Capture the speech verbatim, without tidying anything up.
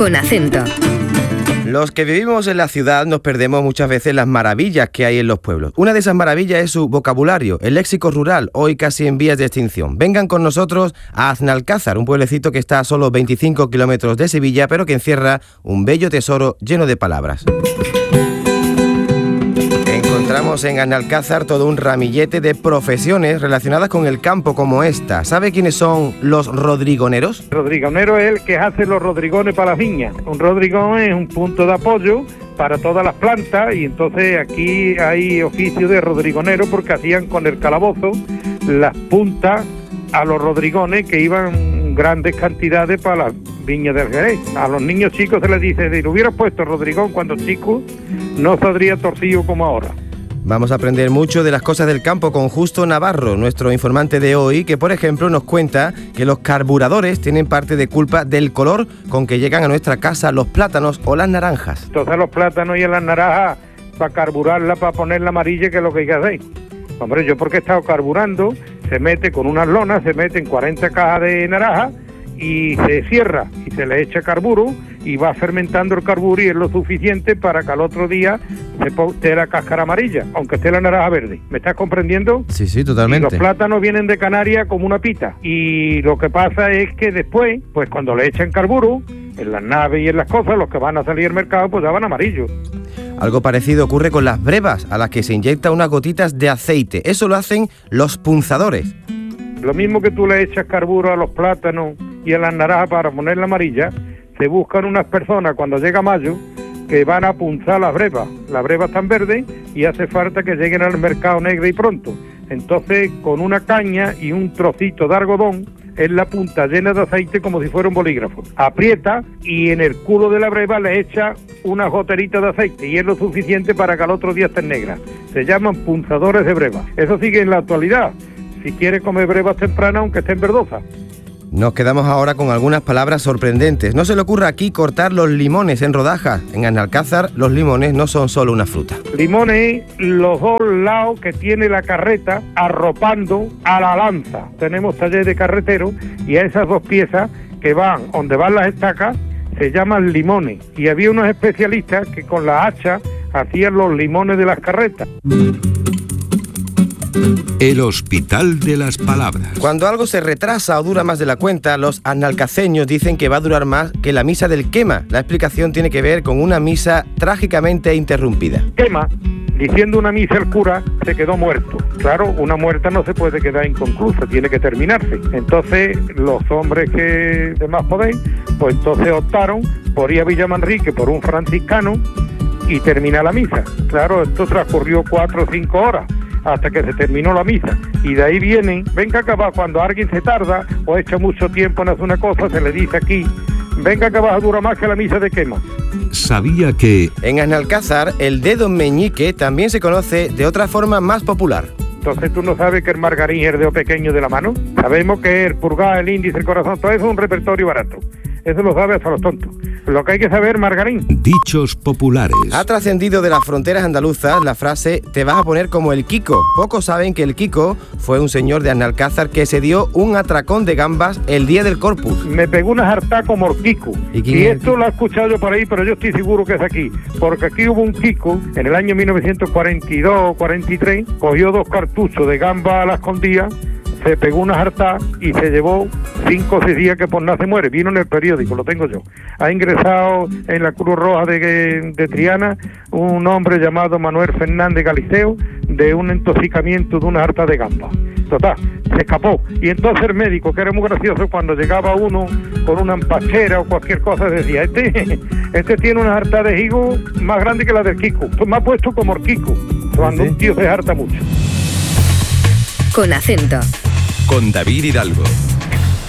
Con acento. Los que vivimos en la ciudad nos perdemos muchas veces las maravillas que hay en los pueblos. Una de esas maravillas es su vocabulario, el léxico rural, hoy casi en vías de extinción. Vengan con nosotros a Aznalcázar, un pueblecito que está a solo veinticinco kilómetros de Sevilla, pero que encierra un bello tesoro lleno de palabras. Encontramos en Aznalcázar todo un ramillete de profesiones relacionadas con el campo como esta. ¿Sabe quiénes son los rodrigoneros? Rodrigonero es el que hace los rodrigones para las viñas. Un rodrigón es un punto de apoyo para todas las plantas y entonces aquí hay oficio de rodrigonero porque hacían con el calabozo las puntas a los rodrigones que iban grandes cantidades para las viñas del Jerez. A los niños chicos se les dice, si lo hubieras puesto rodrigón cuando chico, no saldría torcido como ahora. Vamos a aprender mucho de las cosas del campo con Justo Navarro, nuestro informante de hoy, que por ejemplo nos cuenta que los carburadores tienen parte de culpa del color con que llegan a nuestra casa los plátanos o las naranjas. Entonces los plátanos y las naranjas, para carburarla, para ponerla amarilla, que es lo que hay que hacer. Hombre, yo porque he estado carburando, se mete con unas lonas, se mete en cuarenta cajas de naranja y se cierra y se le echa carburo y va fermentando el carburo y es lo suficiente para que al otro día se esté la cáscara amarilla, aunque esté la naranja verde. ¿Me estás comprendiendo? Sí, sí, totalmente. Y los plátanos vienen de Canarias como una pita y lo que pasa es que después, pues cuando le echan carburo, en las naves y en las cosas, los que van a salir al mercado pues ya van amarillos. Algo parecido ocurre con las brevas, a las que se inyecta unas gotitas de aceite. Eso lo hacen los punzadores. Lo mismo que tú le echas carburo a los plátanos y a las naranjas para ponerla amarilla, se buscan unas personas cuando llega mayo que van a punzar las brevas. Las brevas están verdes y hace falta que lleguen al mercado negro y pronto. Entonces, con una caña y un trocito de algodón, en la punta llena de aceite como si fuera un bolígrafo. Aprieta y en el culo de la breva le echa una goterita de aceite y es lo suficiente para que al otro día estén negras. Se llaman punzadores de brevas. Eso sigue en la actualidad. Si quiere comer brevas tempranas, aunque estén verdosas. Nos quedamos ahora con algunas palabras sorprendentes. No se le ocurra aquí cortar los limones en rodajas. En Aznalcázar los limones no son solo una fruta. Limones, los dos lados que tiene la carreta arropando a la lanza. Tenemos taller de carretero y a esas dos piezas que van donde van las estacas se llaman limones. Y había unos especialistas que con la hacha hacían los limones de las carretas. El Hospital de las Palabras. Cuando algo se retrasa o dura más de la cuenta, los aznalcaceños dicen que va a durar más que la misa del quema. La explicación tiene que ver con una misa trágicamente interrumpida. Quema, diciendo una misa el cura, se quedó muerto. Claro, una muerta no se puede quedar inconclusa, tiene que terminarse. Entonces, los hombres que de más poder, pues entonces optaron por ir a Villamanrique por un franciscano y terminar la misa. Claro, esto transcurrió cuatro o cinco horas hasta que se terminó la misa, y de ahí vienen, venga acá abajo, cuando alguien se tarda o echa mucho tiempo en hacer una cosa, se le dice aquí, venga acá abajo, dura más que la misa de quema. ¿Sabía que...? En Aznalcázar, el dedo meñique también se conoce de otra forma más popular. Entonces, ¿tú no sabes que el margarín es el dedo pequeño de la mano? Sabemos que el pulgar, el índice, el corazón, todo eso es un repertorio barato. Eso lo sabe hasta los tontos. Lo que hay que saber, margarín. Dichos populares. Ha trascendido de las fronteras andaluzas la frase «te vas a poner como el Kiko». Pocos saben que el Kiko fue un señor de Aznalcázar que se dio un atracón de gambas el día del Corpus. Me pegó una jartá como el Kiko. Y, y esto lo he escuchado yo por ahí, pero yo estoy seguro que es aquí. Porque aquí hubo un Kiko, en el año mil novecientos cuarenta y dos o cuarenta y tres, cogió dos cartuchos de gamba a la escondida, se pegó una jartá y se llevó cinco o seis días que por nada se muere. Vino en el periódico, lo tengo yo. Ha ingresado en la Cruz Roja de, de Triana un hombre llamado Manuel Fernández Galiceo de un intoxicamiento de una jartá de gamba. Total, se escapó. Y entonces el médico, que era muy gracioso, cuando llegaba uno con una empachera o cualquier cosa, decía, este, este tiene una jartá de higo más grande que la del Kiko. Me ha puesto como el Kiko, cuando un tío se harta mucho. Con acento. Con David Hidalgo.